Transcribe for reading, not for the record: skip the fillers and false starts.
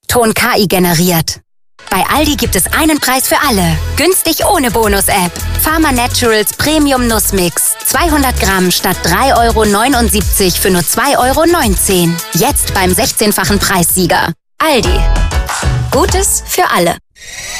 Ton KI generiert. Bei Aldi gibt es einen Preis für alle. Günstig ohne Bonus-App. Pharma Naturals Premium Nussmix. 200 Gramm statt 3,79 € für nur 2,19 €. Jetzt beim 16-fachen Preissieger. Aldi. Gutes für alle.